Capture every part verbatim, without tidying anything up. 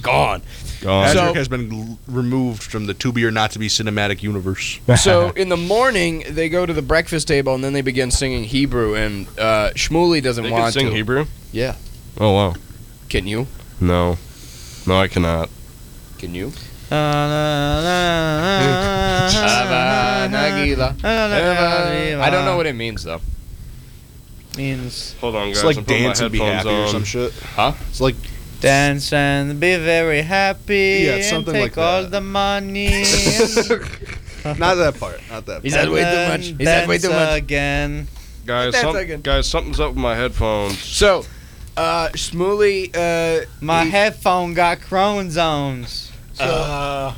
gone. Gone. Patrick So- has been l- removed from the to be or not to be cinematic universe. So in the morning, they go to the breakfast table and then they begin singing Hebrew. And uh, Shmuley doesn't They want can sing to. Hebrew? Yeah. Oh, wow. Can you? No. No, I cannot. Can you? I I don't know what it means though. means. Hold on, guys. It's like I'm putting my dance and be headphones happy or on. some shit. Huh? It's like Dance and be very happy. Yeah, and something take like all that. the money. not that part. Not that He part. said way too and much. then He said way too dance much. again. Guys, That's some, like a- guys, something's up with my headphones. So, uh, Shmuley, uh, My he- headphone got chromosomes. So, Uh,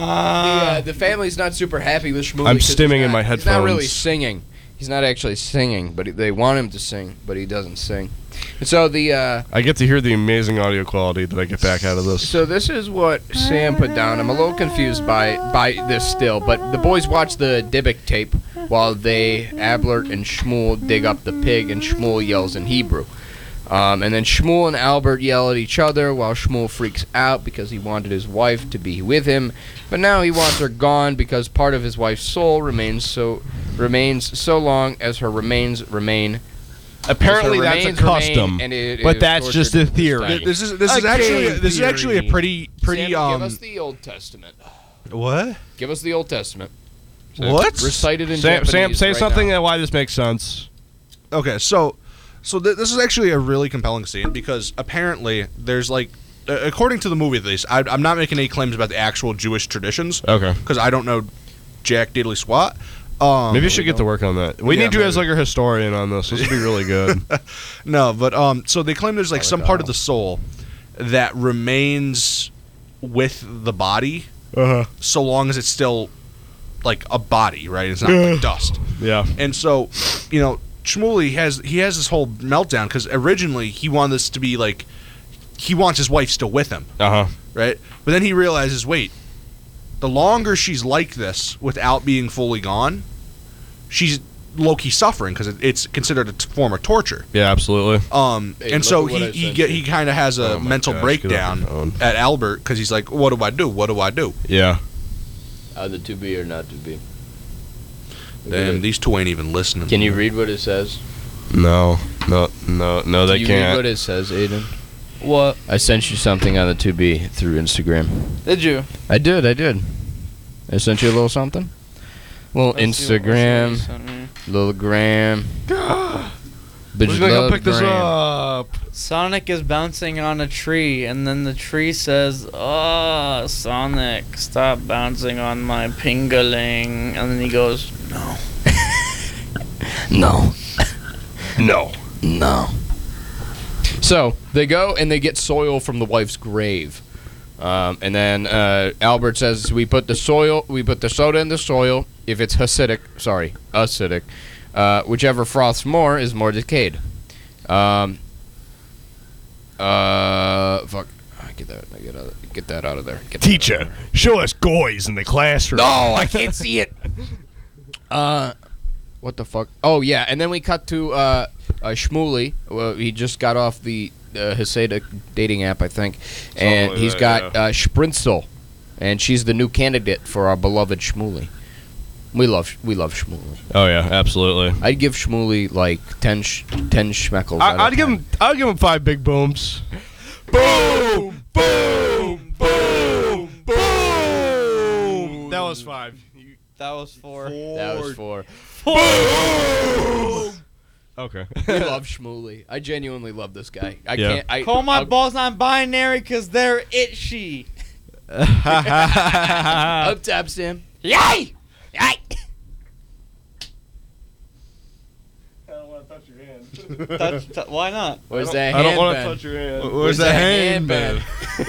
Ah. the, uh, the family's not super happy with Shmuley. I'm 'cause he's stimming in not- my He's not really headphones. singing. He's not actually singing, but he, they want him to sing, but he doesn't sing. And so the uh, I get to hear the amazing audio quality that I get back out of this. so this is what Sam put down. I'm a little confused by by this still, but the boys watch the Dybbuk tape while they, Ablert and Shmuel, dig up the pig, and Shmuel yells in Hebrew. Um, and then Shmuel and Albert yell at each other while Shmuel freaks out because he wanted his wife to be with him, but now he wants her gone because part of his wife's soul remains so remains so long as her remains remain. Apparently as her that's a remains remain, custom, and it but is that's just a tortured theory. society. this is this is A actually game this is actually a theory. pretty pretty Sam, um. give us the Old Testament. What? Give us the Old Testament. What? Recite it in Sam, Japanese Sam, say right something now. and why this makes sense. Okay, so so th- this is actually a really compelling scene because apparently there's like, uh, according to the movie at least, I, I'm not making any claims about the actual Jewish traditions Okay. because I don't know jack diddly squat. Um, Maybe you should get to work on that. We Yeah, need you as maybe. like a historian on this. This would be really good. No, but um, so they claim there's like some part of Kyle. the soul that remains with the body Uh-huh. so long as it's still like a body, right? It's not like dust. Yeah. And so, you know, Shmuley has he has this whole meltdown because originally he wanted this to be like he wants his wife still with him, Uh-huh. right? But then he realizes, wait, the longer she's like this without being fully gone, she's low-key suffering because it, it's considered a t- form of torture. Yeah, absolutely. Um, Hey, and look so at what I he he, sent get, you. he kind of has a Oh my mental gosh, breakdown get off your phone. at Albert because he's like, what do I do? What do I do? Yeah. Either to be or not to be. And these two ain't even listening. Can you read what it says? No. No. No. No, they Can you read can't. what it says, Aiden? What? I sent you something on the to be through Instagram. Did you? I did, I did. I sent you a little something. Little Let's see what- Instagram, let's see what you sent me. little gram. Who's gonna go pick this up? Sonic is bouncing on a tree, and then the tree says, "Oh, Sonic, stop bouncing on my pingaling." And then he goes, "No." No, No. no. So they go and they get soil from the wife's grave, um, and then uh, Albert says, "We put the soil, we put the soda in the soil. If it's acidic, sorry, acidic, uh, whichever froths more is more decayed." Um. Uh. Fuck. I get that. I get out. Get that out of there. Get that out of Teacher, there. show us goys in the classroom. No, I can't see it. Uh, what the fuck? Oh yeah, and then we cut to uh, uh Shmuley. Well, he just got off the uh, Hasidic dating app, I think, and like he's that, got yeah. uh, Spritzel, and she's the new candidate for our beloved Shmuley. We love we love Shmuley. Oh yeah, absolutely. I'd give Shmuley like ten sh- ten schmeckles. I, out of I'd give ten. him. I'd give him five big booms. Boom! Boom! Boom! Boom! That was five. That was four. That was four. Boom! Okay. We love Shmuley. I genuinely love this guy. I Yeah. can't. I, Call my I'll- balls non-binary because they're itchy. Up top, Sam. Yay! Yay! I don't want to touch your hand. Touch, t- why not? Where's I that don't, I don't hand want to bend? touch your hand. Where's that hand bend?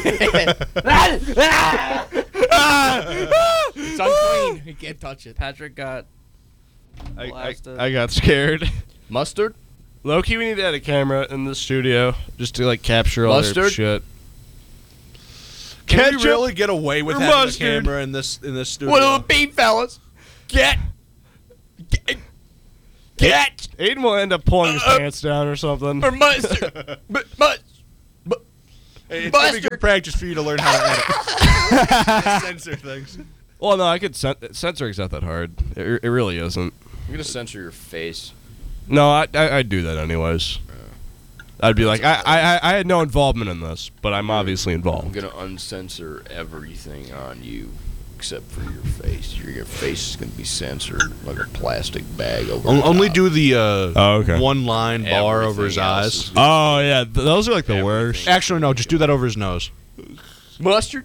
It's unclean. You can't touch it. Patrick got I, I, blasted. I got scared. Mustard? Loki, we need to add a camera in the studio just to like capture all their Mustard? shit. Can Ketchup we really get away with or having mustard? a camera in this in this studio? What'll it be, fellas? Get. Get. Get. Aiden will end up pulling his Uh, pants down or something. Or mustard. but, but, but. Hey, it's Buster. gonna be good practice for you to learn how to edit. Censor things. Well, no, I could cen- censoring's not that hard. It, it really isn't. I'm gonna censor your face. No, I, I I'd do that anyways. I'd be like, I, I I had no involvement in this, but I'm obviously I'm involved. gonna uncensor everything on you except for your face. Your, your face is gonna be censored like a plastic bag over. O- the only top. do the uh, Oh, okay. one line bar over his Everything else eyes. is- Oh yeah, th- those are like the worst. Actually, no, just do that over his nose. Mustard.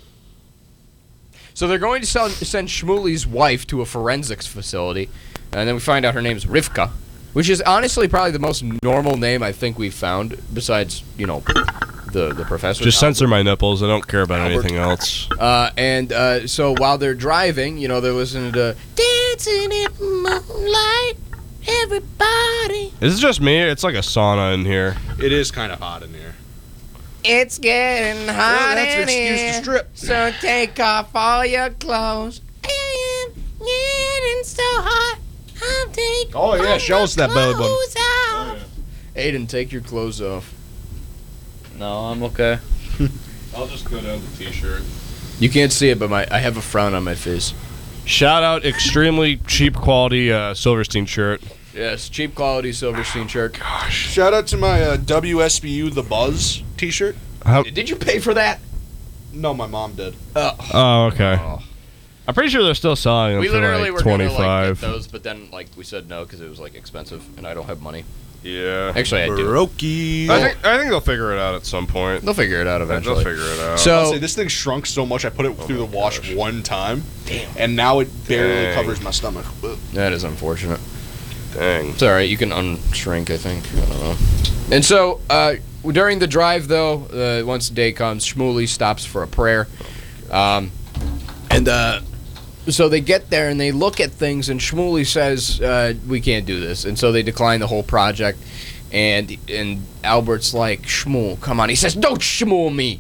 So they're going to sell, send Shmuley's wife to a forensics facility, and then we find out her name's Rivka, which is honestly probably the most normal name I think we've found, besides, you know, the, the professor. Just Albert. censor my nipples. I don't care about Albert. anything else. Uh, and uh, so while they're driving, you know, they're listening to Dancing in Moonlight, Everybody. Is it just me? It's like a sauna in here. It is kind of hot in here. It's getting hot that's an in excuse to here, strip. so take off all your clothes. I am getting so hot, I'm taking Oh, yeah, all show my us that belly button. clothes off. Aiden, take your clothes off. No, I'm okay. I'll just go down the t-shirt. You can't see it, but my I have a frown on my face. Shout out extremely cheap quality uh, Silverstein shirt. Yes, cheap quality Silverstein shirt. Gosh. Shout out to my uh, W S B U The Buzz t-shirt. How, Did you pay for that? No, my mom did. Oh. oh, okay. Oh. I'm pretty sure they're still selling them We for literally like were gonna like twenty-five. get those, but then like we said no because it was like expensive, and I don't have money. Yeah. Actually, I do. Brokey. I think I think they'll figure it out at some point. They'll figure it out They'll eventually. figure it out. So- I'll say, this thing shrunk so much I put it through the my wash gosh. one time. Damn. And now it barely Dang. covers my stomach. That is unfortunate. Dang. It's all right. You can unshrink, I think. I don't know. And so uh, during the drive, though, uh, once the day comes, Shmuley stops for a prayer, um, and uh, so they get there and they look at things, and Shmuley says, uh, "We can't do this," and so they decline the whole project. And and Albert's like, "Shmuel, come on!" He says, "Don't shmuel me.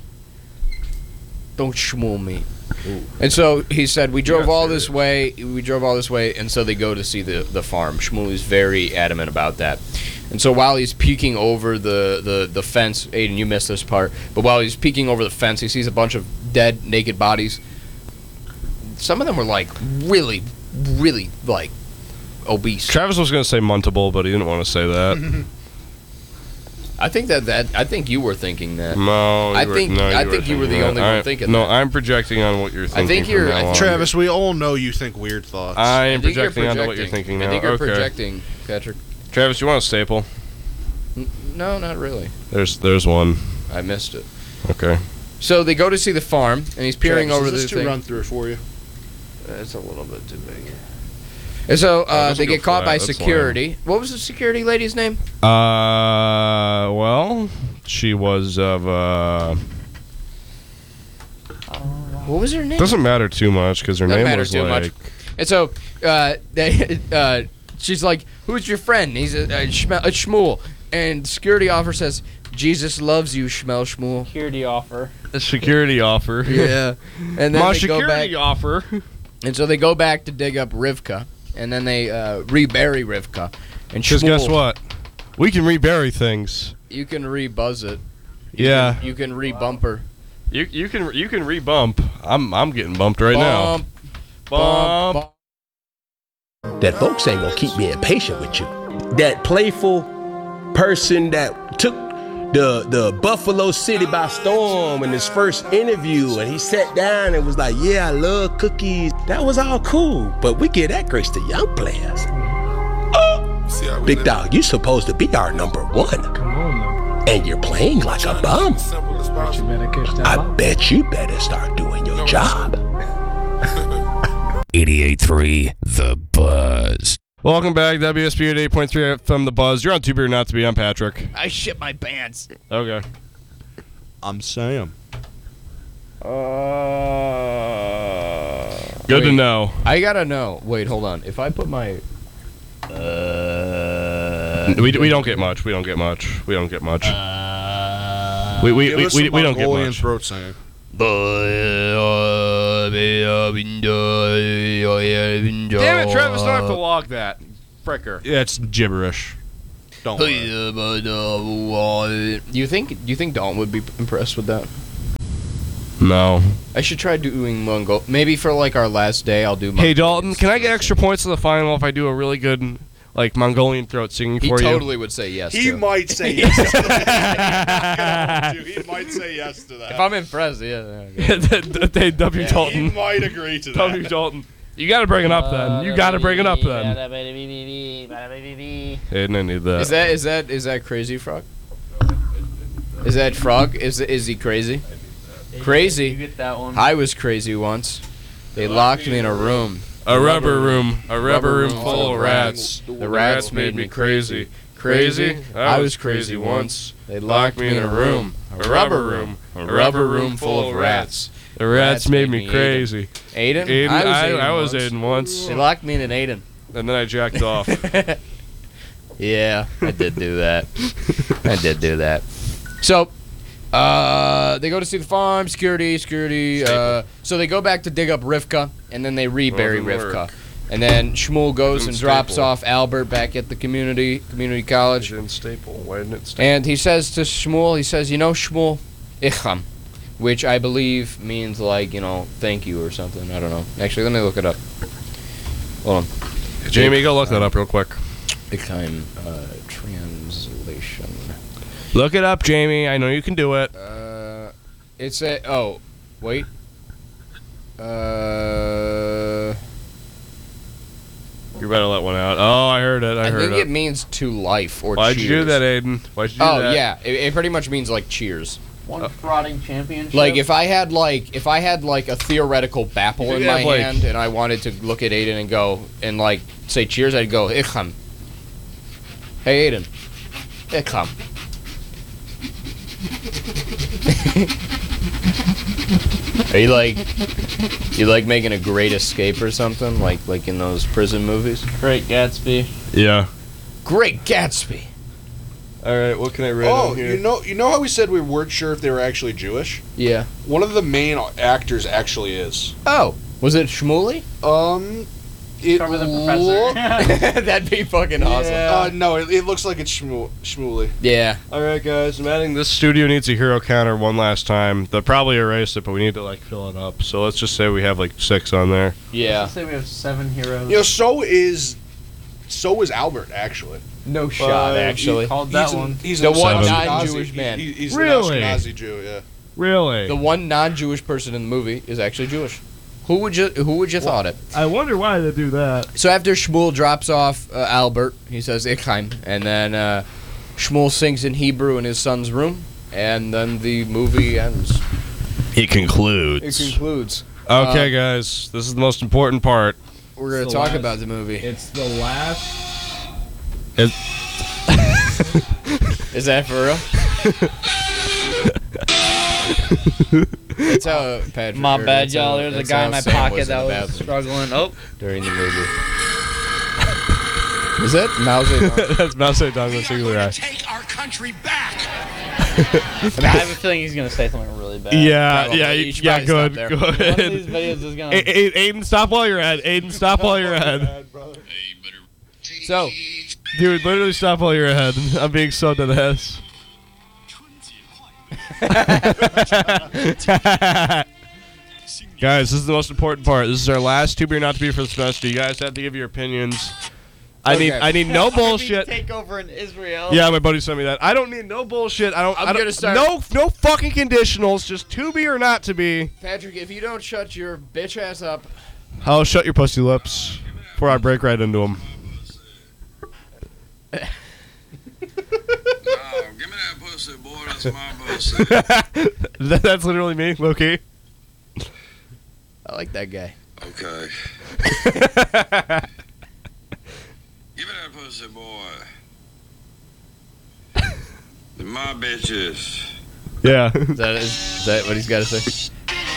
Don't shmuel me." And so he said, we drove got all serious. this way, we drove all this way, and so they go to see the, the farm. Shmuley's very adamant about that. And so while he's peeking over the, the, the fence, Aiden, you missed this part, but while he's peeking over the fence, he sees a bunch of dead, naked bodies. Some of them were, like, really, really, like, obese. Travis was gonna say muntable, but he didn't want to say that. I think that, that I think you were thinking that. No, I you were- think- no, I were think you were thinking the that. only one I- thinking No, that. I'm projecting on what you're thinking. think from you're- now I think- on. Travis, we all know you think weird thoughts. I I am think you're projecting onto what you're thinking now. I think you're okay. projecting, Patrick. Travis, you want a staple? N- No, not really. There's there's one. I missed it. Okay. So they go to see the farm, and he's peering Travis, over is the this too thing. run through for you? It's a little bit too big. And so uh, doesn't they go get caught flat, by that's security. What was the security lady's name? Uh, well, she was of uh. What was her name? Doesn't matter too much because her Doesn't name matter was too like. much. And so uh, they, uh, she's like, "Who's your friend?" He's a, a, Shme- a Shmuel. And security officer says, "Jesus loves you, Shmel Shmuel." Security offer. A security offer. Yeah. And then My they go back. security offer. And so they go back to dig up Rivka, and then they uh, rebury Rivka. And Because Shmuel, guess what? We can rebury things. You can re-buzz it. You Yeah. Can, you can re-bumper. You you can you can rebump. I'm I'm getting bumped right now. Bump, Bump. bump, bump. That folks ain't gonna keep being patient with you. That playful person that took the the Buffalo City by storm in his first interview, and he sat down and was like, "Yeah, I love cookies." That was all cool, but we give that grace to young players. Oh, big dog, you supposed to be our number one, Come on now. and you're playing like a bum. You better catch that I ball. bet you better start doing your job. eighty-eight point three The Buzz. Welcome back, W S B eight point three F M The Buzz. You're on Too Beer Not To Be. I'm Patrick. I shit my pants. Okay. I'm Sam. Uh, Good to Wait. know. I gotta know. Wait, hold on. If I put my. Uh, We, we don't get much. We don't get much. We don't get much. Uh, we we, Give we, us we, some we don't get Mongolian much. throat singing. Damn it, Travis, don't have to log that. Fricker. Yeah, it's gibberish. Don't worry. Do you think? Do you think Dalton would be impressed with that? No. I should try doing Mongol. Maybe for like our last day, I'll do. Hey Mongolian Dalton, can I get singing. extra points in the final if I do a really good like Mongolian throat singing He for totally would say yes. He to. might say yes to that. He might say yes to that. If I'm impressed, yeah. you? They W he Dalton. might agree to that. W Dalton. You gotta bring it up then. You gotta bring it up then. Aiden, I need that. Is that is that is that crazy frog? Is that frog? Is is he crazy? You Crazy. get that one. I was crazy once. They locked me in a room. A rubber room, a rubber room room full of rats. The rats made me crazy. Crazy? I was crazy once. They locked me in a room. A rubber room. A rubber room full of rats. The rats made me crazy. Aiden? Aiden, I was I, Aiden I was once. Aiden once, They locked me in an Aiden. and then I jacked off. Yeah, I did do that. I did do that. So, uh, they go to see the farm, security, security. Uh, so they go back to dig up Rivka, and then they rebury Well, didn't Rivka. work. And then Shmuel goes Didn't and drops staple. off Albert back at the community community college. Didn't staple. Why didn't it staple? And he says to Shmuel, he says, you know, Shmuel, icham, which I believe means like, you know, thank you or something. I don't know. Actually, let me look it up. Hold on. Jamie, go look that up real quick. Icham uh, translation. Look it up, Jamie. I know you can do it. Uh, it's a, oh, wait. Uh, You better let one out. Oh, I heard it. I, I heard think it. it means to life or Why'd cheers. you do that, Aiden? Why'd you do Oh that? yeah, it, it pretty much means like cheers. One frauding championship. Like if I had like if I had like a theoretical Bapple You in could my have, like- hand and I wanted to look at Aiden and go and like say cheers, I'd go icham. Hey Aiden, icham. Are you like you like making a great escape or something like like in those prison movies? Great Gatsby. Yeah. Great Gatsby. All right. What can I read Oh, on here? you know, you know how we said we weren't sure if they were actually Jewish? Yeah. One of the main actors actually is. Oh, was it Shmuley? Um, it Cover the look- professor. That'd be fucking awesome. Uh, no, it, it looks like it's Shmu- Shmuley. Yeah. All right, guys. I'm adding this studio needs a hero counter one last time. They'll probably erase it, but we need to like fill it up. So let's just say we have like six on there. Yeah. Let's say we have seven heroes. You know, so is, so is Albert actually. No shot, Uh, actually. you called that he's an- one. he's The an one Ashkenazi- non-Jewish man. He, he's Really? an Ashkenazi Jew, yeah. Really? The one non-Jewish person in the movie is actually Jewish. Who would you Who would you thought it? I wonder why they do that. So after Shmuel drops off uh, Albert, he says Ichheim, and then uh, Shmuel sings in Hebrew in his son's room, and then the movie ends. It concludes. It concludes. Okay, guys. This is the most important part. We're gonna the talk last- about the movie. It's the last. It, Is that for real? That's how Patrick. My or bad, that's how- y'all. There's a that's guy how in my Sam pocket was in that the was bathroom struggling. Oh, during the movie. Is that Mao Zedong? that's Mao Zedong with singular eye. Take our country back. I have a feeling he's gonna say something really bad. Yeah, Probably. yeah, You should yeah. probably Good, stop there. good. One of these videos is gonna. A- A- Aiden, stop while you're ahead. Aiden, stop while you're ahead. So, Dude, literally stop while you're ahead. I'm being so dead ass. Guys, this is the most important part. This is our last to be or not to be for the semester. You guys have to give your opinions. I need Okay. I need no bullshit. Take over in Israel. Yeah, my buddy sent me that. I don't need no bullshit. I don't. I'm I don't gonna start- No, no fucking conditionals. Just to be or not to be. Patrick, if you don't shut your bitch ass up, Oh, shut your pussy lips before I break right into them. No, give me that pussy, boy. That's my pussy. that, that's literally me, Loki. I like that guy. Okay. Give me that pussy, boy. They're my bitches. Yeah. Is that, is that what he's got to say?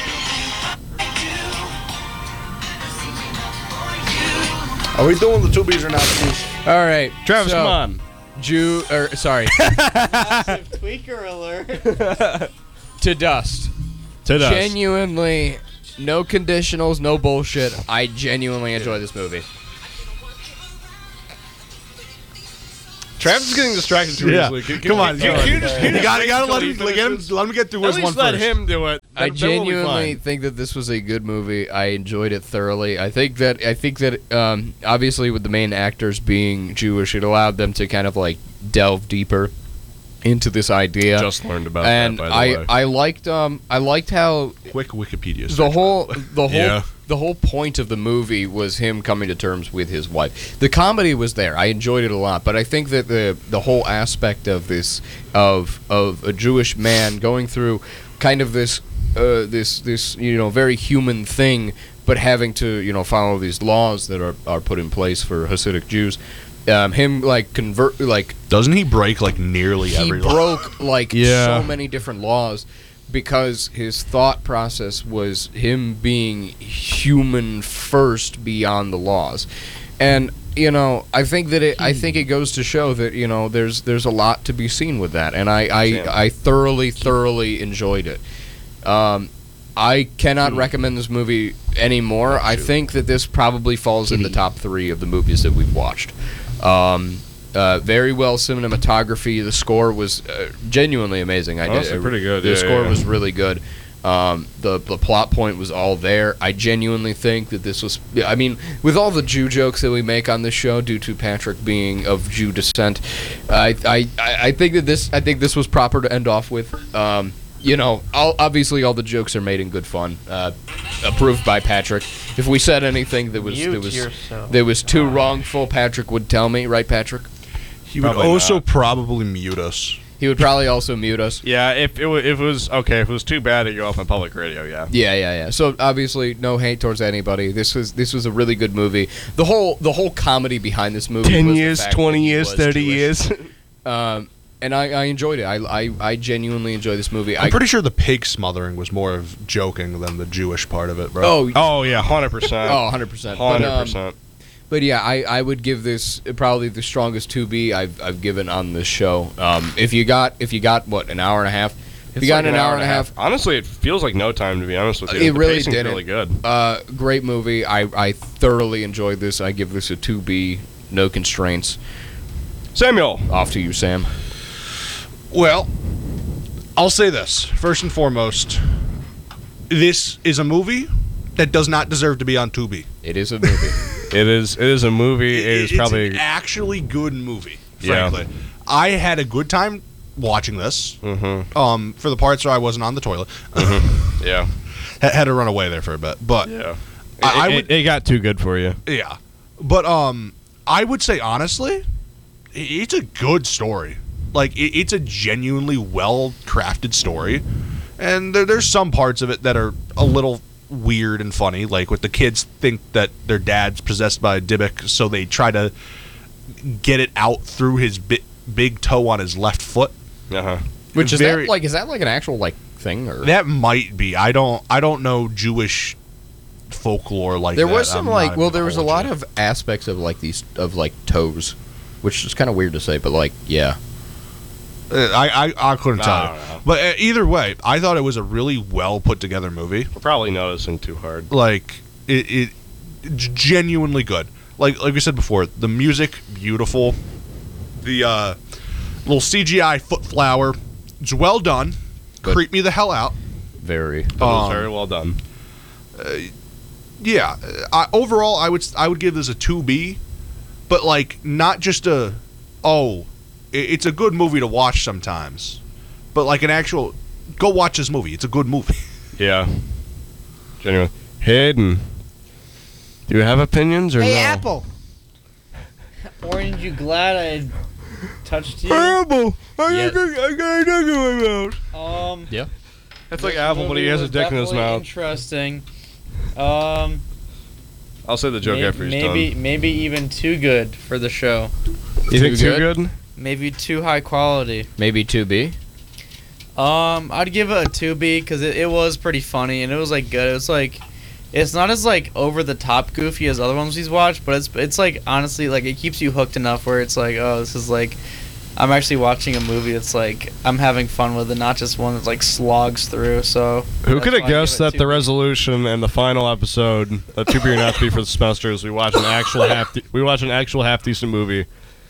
Are we doing the two B's or not B's? All right, Travis, so, come on. Jew, or sorry, Tweaker alert. to dust. To dust. Genuinely, no conditionals, no bullshit. I genuinely enjoy this movie. Travis is getting distracted too Yeah. easily. Can- can- Come on, can- come can you on. just- can you You just gotta, wait gotta till let he him, let him, finishes? let him get through At his least one let first. him do it. I Then- then we'll be genuinely fine. think that this was a good movie. I enjoyed it thoroughly. I think that I think that um, obviously with the main actors being Jewish, it allowed them to kind of like delve deeper into this idea. Just learned about and that, by the I way. I liked um I liked how Quick Wikipedia search. the whole the whole Yeah. the whole point of the movie was him coming to terms with his wife. The comedy was there. I enjoyed it a lot, but I think that the the whole aspect of this of of a Jewish man going through kind of this uh, this this you know very human thing, but having to you know follow these laws that are are put in place for Hasidic Jews. Um, him like convert like Doesn't he break like nearly he every law? broke like Yeah. so many different laws because his thought process was him being human first beyond the laws. And you know, I think that it I think it goes to show that, you know, there's there's a lot to be seen with that. And I I, I thoroughly thoroughly enjoyed it. Um I cannot recommend this movie anymore. I think that this probably falls in the top three of the movies that we've watched. Um, uh, very well cinematography. The score was uh, genuinely amazing. I Honestly, did, pretty good. The Yeah, score yeah. was really good. Um, the the plot point was all there. I genuinely think that this was. I mean, with all the Jew jokes that we make on this show, due to Patrick being of Jew descent, I I, I think that this I think this was proper to end off with. Um, You know, all, obviously all the jokes are made in good fun. Uh, approved by Patrick. If we said anything that was Mute that was yourself. that was too wrongful, Patrick would tell me, right, Patrick? He would Probably also not. probably mute us. He would probably also mute us. Yeah, if it, wa- if it was okay, if it was too bad to go off on public radio, yeah. Yeah, yeah, yeah. So obviously, no hate towards anybody. This was this was a really good movie. The whole the whole comedy behind this movie. Ten was the years, fact that twenty he years, was thirty Jewish. years. Um, and I, I enjoyed it. I, I I genuinely enjoy this movie. I'm I, pretty sure the pig smothering was more of joking than the Jewish part of it, bro. oh Oh yeah, hundred percent. oh, one hundred percent. Hundred percent. But yeah, I, I would give this probably the strongest two B I've I've given on this show. Um, if you got if you got what an hour and a half, if you got an, hour and a half, Honestly, it feels like no time to be honest with you. It The really pacing's didn't. really good. uh, great movie. I I thoroughly enjoyed this. I give this a two B, no constraints. Samuel. Off to you, Sam. Well, I'll say this first and foremost: this is a movie that does not deserve to be on Tubi. It is a movie. It is. It is a movie. It is it's probably. an actually good movie. Yeah. Frankly, I had a good time watching this. Mm-hmm. Um, for the parts where I wasn't on the toilet, Yeah. Ha- had to run away there for a bit. But Yeah. I- I it, would- it, it got too good for you. yeah, but um, I would say honestly, i- it's a good story. Like it, it's a genuinely well crafted story, and there, there's some parts of it that are a little weird and funny, like with the kids think that their dad's possessed by a Dybbuk, so they try to get it out through his bi- big toe on his left foot. Uh huh. Which is Very- that like is that like an actual like thing or That might be. I don't. I don't know Jewish folklore like there that. was some I'm like not well even there gonna was a hold lot you. of aspects of like these of like toes, which is kind of weird to say, but like yeah. Uh, I, I I couldn't I tell don't you. know. But uh, either way, I thought it was a really well put together movie. We're probably noticing too hard. Like it, it it's genuinely good. Like like we said before, the music beautiful. The uh, little C G I foot flower, it's well done. Good. Creep me the hell out. Very. That was Um, very well done. Yeah. uh, I, overall, I would I would give this a two B, but like not just a oh, it, it's a good movie to watch sometimes, but like an actual go watch this movie. It's a good movie. Yeah. Genuine. Hayden, do you have opinions or no? Apple. Orange, you glad I touched you? Apple. I Yeah. got I got a dick in my mouth. Um, Yeah. That's like this Apple, but he movie has a was dick in his definitely mouth. Interesting. Um, I'll say the joke may- after he's maybe done. maybe even too good for the show. You think Too too good? Maybe too high quality. Maybe two B. Um, I'd give it a two B because it, it was pretty funny and it was like good. It was like, it's not as like over the top goofy as other ones he's watched, but it's it's like honestly like it keeps you hooked enough where it's like, oh, this is like, I'm actually watching a movie that's like I'm having fun with, and not just one that like slogs through. So Who that's could have why I give guessed it that two the B. resolution and the final episode of To Be or Not to Be for the semester is we watch an actual half de- we watch an actual half decent movie,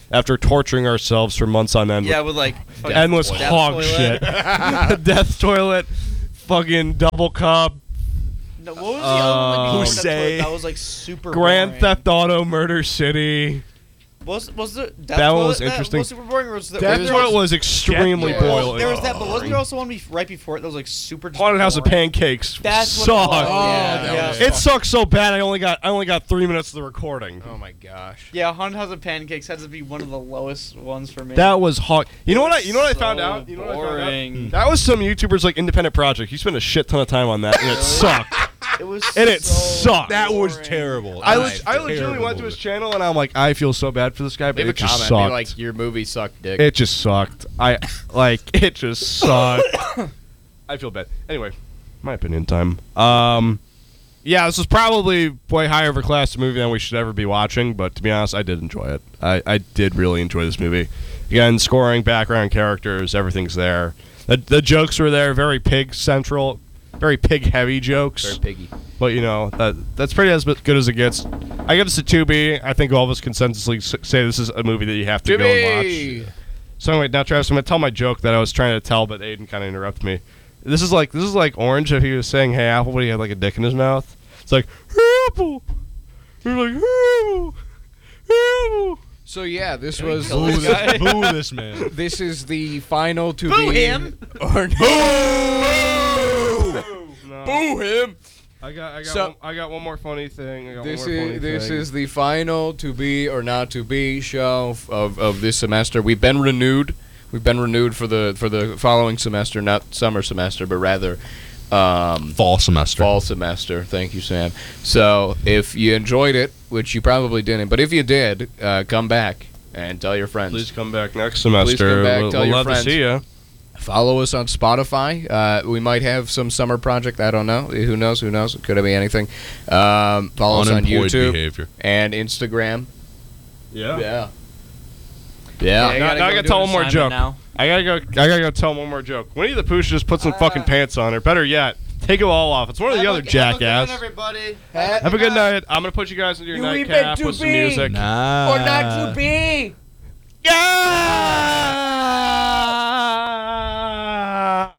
after torturing ourselves for months on end. Yeah, with with like fucking endless death hog toilet. shit. Death toilet, fucking double cup, No, what was the other one? Uh, before Hussein. Death Toilet that was like super. Grand boring? Theft Auto, Murder City. Was was the Death That Toilet one was that interesting. was super boring? Or was the, Death was Toilet was extremely Yeah. boring. There was that, but wasn't there also one be- right before it that was like super? just Haunted House of boring? Pancakes That's what it sucked. was. Oh, yeah, that yeah. was- It sucked so bad. I only got I only got three minutes of the recording. Oh my gosh. Yeah, Haunted House of Pancakes had to be one of the lowest ones for me. That was hot. You know what I? You know what I So found out? You know what I found out? boring. That was some YouTubers like independent project. You spent a shit ton of time on that, and it sucked. It was And it so sucked. That was boring. terrible. I, I leg- I legitimately terrible went to his movie. channel, and I'm like, I feel so bad for this guy, but Leave a it just comment. sucked. Be like, your movie sucked, dick. It just sucked. I like it just sucked. I feel bad. Anyway, my opinion time. Um, yeah, this is probably way higher of a class movie than we should ever be watching. But to be honest, I did enjoy it. I, I did really enjoy this movie. Again, scoring, background characters, everything's there. The, the jokes were there. Very pig central, very pig heavy jokes. Very piggy. But you know that that's pretty as good as it gets. I give this a two B. I think all of us consensusly s- say this is a movie that you have to go and watch. So anyway, now Travis, I'm gonna tell my joke that I was trying to tell, but Aiden kind of interrupted me. This is like this is like Orange if he was saying "Hey Apple," but he had like a dick in his mouth. It's like "Hey Apple." You're like "Hey Apple, hey Apple." So yeah, this was Boo this, boo this man. this is the final to Boo be him. or No. boo him. I got I got So- one, I got one more funny thing. I got This one more funny is this thing. is the final to be or not to be show of, of this semester. We've been renewed. We've been renewed for the for the following semester, not summer semester, but rather um, Fall semester. fall semester. Thank you, Sam. So if you enjoyed it, which you probably didn't, but if you did, uh, come back and tell your friends. Please come back next semester. come back, We'll, tell we'll your love friends. to see you. Follow us on Spotify. Uh, we might have some summer project. I don't know. Who knows? Who knows? It could be anything. Um, follow us on Unemployed YouTube behavior. and Instagram. Yeah. Yeah. Yeah, I Yeah. Now- gotta now I go gotta do tell an one more assignment joke. Now. I gotta go. I gotta go tell one more joke. Winnie the Pooh should just put some fucking pants on, or better yet, take it all off. It's one or the other, jackass. Everybody. Have a good night. I'm gonna put you guys into your You nightcap meant to with some be. music. Nah. Or not to be. Yeah!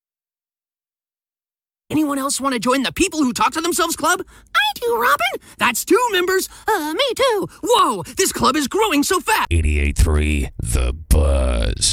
Anyone else want to join the People Who Talk to Themselves Club? I do, Robin. That's two members. Uh, me too. Whoa, this club is growing so fast. eighty-eight point three The Buzz.